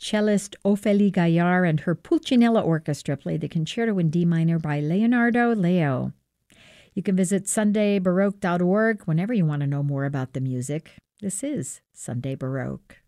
Cellist Ophélie Gaillard and her Pulcinella Orchestra played the Concerto in D minor by Leonardo Leo. You can visit SundayBaroque.org whenever you want to know more about the music. This is Sunday Baroque.